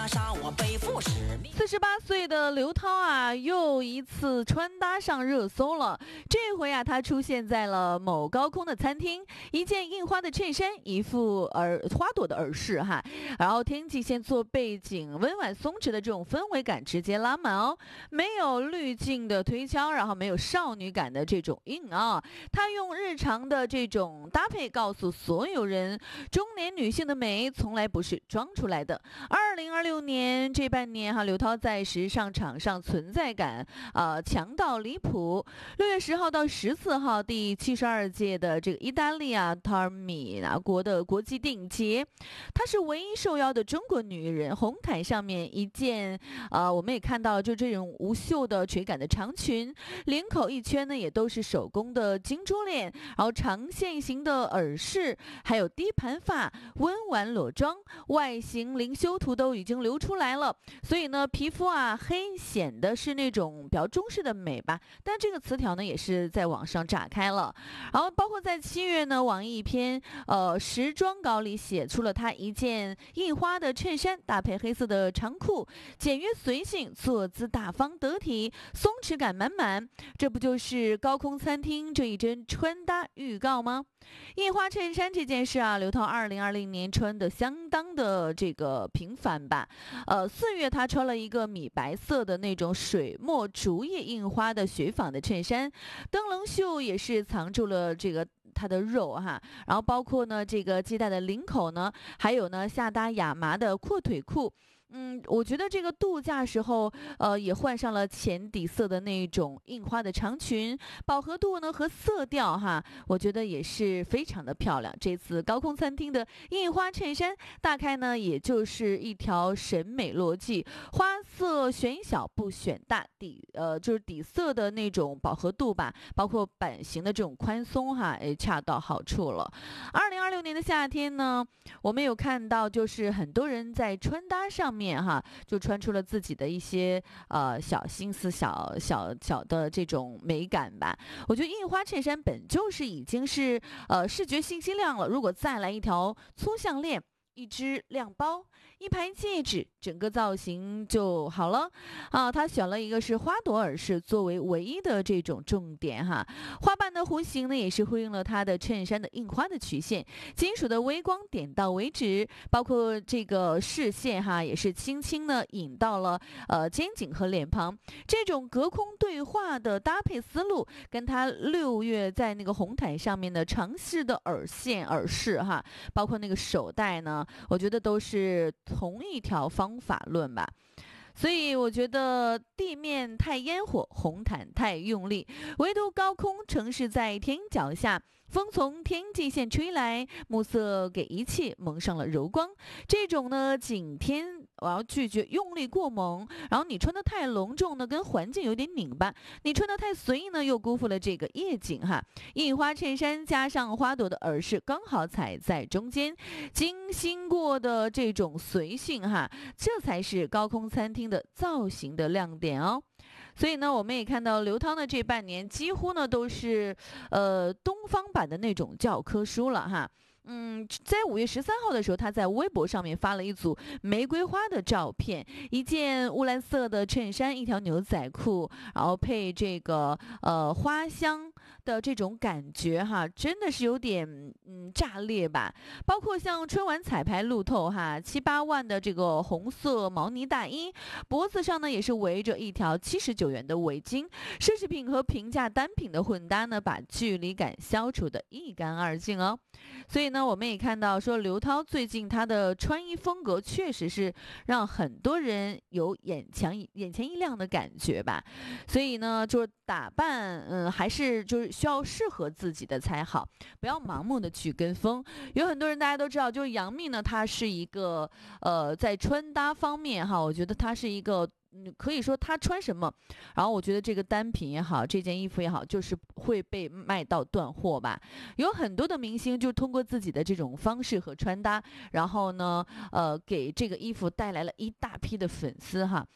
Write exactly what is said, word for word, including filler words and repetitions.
袈裟，我背负使命。 四十八岁的刘涛啊，又一次穿搭上热搜了。这回啊，她出现在了某高空的餐厅，一件印花的衬衫，一副耳花朵的耳饰哈，然后天际线做背景，温婉松弛的这种氛围感直接拉满哦，没有滤镜的推敲，然后没有少女感的这种硬啊。她用日常的这种搭配告诉所有人，中年女性的美从来不是装出来的。二零二六年这半年哈，刘涛在时尚场上存在感啊、呃、强到离谱。六月十号到十四号，第七十二届的这个意大利啊塔尔米拿国的国际电影节，她是唯一受邀的中国女人。红毯上面一件啊、呃，我们也看到就这种无袖的垂感的长裙，领口一圈呢也都是手工的金珠链，然后长线型的耳饰，还有低盘发，温婉裸妆，外形零修图都已经流出来了。所以呢，皮肤啊黑显得是那种比较中式的美吧，但这个词条呢也是在网上炸开了。然后包括在七月呢，网易一篇呃时装稿里写出了她一件印花的衬衫，搭配黑色的长裤，简约随性，坐姿大方得体，松弛感满满。这不就是高空餐厅这一针穿搭预告吗？印花衬衫这件事啊，刘涛二零二零年穿的相当的这个频繁吧。呃，四月她穿了一个米白色的那种水墨竹叶印花的雪纺的衬衫，灯笼袖也是藏住了这个它的肉哈，然后包括呢这个系带的领口呢，还有呢下搭亚麻的阔腿裤。嗯，我觉得这个度假时候，呃，也换上了浅底色的那种印花的长裙，饱和度呢和色调哈，我觉得也是非常的漂亮。这次高空餐厅的印花衬衫，大概呢也就是一条审美逻辑，花色选小不选大，底呃就是底色的那种饱和度吧，包括版型的这种宽松哈，也恰到好处了。二零二六年的夏天呢，我们有看到就是很多人在穿搭上面。面哈，就穿出了自己的一些呃小心思、小小小的这种美感吧。我觉得印花衬衫本就是已经是呃视觉信息量了，如果再来一条粗项链，一只亮包，一排戒指，整个造型就好了啊！他选了一个是花朵耳饰作为唯一的这种重点哈，花瓣的弧形呢也是呼应了他的衬衫的印花的曲线，金属的微光点到为止，包括这个视线哈也是轻轻的引到了呃肩颈和脸庞，这种隔空对话的搭配思路，跟他六月在那个红毯上面的长式的耳线耳饰哈，包括那个手带呢。我觉得都是同一条方法论吧，所以我觉得地面太烟火，红毯太用力，唯独高空城市在天脚下，风从天际线吹来，暮色给一切蒙上了柔光。这种呢景天，我要拒绝用力过猛，然后你穿的太隆重呢，跟环境有点拧巴；你穿的太随意呢，又辜负了这个夜景哈。印花衬衫加上花朵的耳饰，刚好踩在中间，精心过的这种随性哈，这才是高空餐厅的造型的亮点哦。所以呢，我们也看到刘涛的这半年几乎呢都是呃东方版的那种教科书了哈。嗯，在五月十三号的时候，他在微博上面发了一组玫瑰花的照片，一件乌蓝色的衬衫，一条牛仔裤，然后配这个呃花香的这种感觉哈，真的是有点嗯炸裂吧。包括像春晚彩排路透哈，七八万的这个红色毛呢大衣，脖子上呢也是围着一条七十九元的围巾，奢侈品和平价单品的混搭呢，把距离感消除的一干二净哦。所以呢，我们也看到说刘涛最近她的穿衣风格确实是让很多人有眼前眼前一亮的感觉吧。所以呢，就是打扮，嗯，还是就是需要适合自己的才好，不要盲目的去跟风。有很多人大家都知道，就是杨幂呢，她是一个呃，在穿搭方面哈，我觉得她是一个。嗯，可以说她穿什么，然后我觉得这个单品也好，这件衣服也好，就是会被卖到断货吧。有很多的明星就通过自己的这种方式和穿搭，然后呢，呃，给这个衣服带来了一大批的粉丝哈。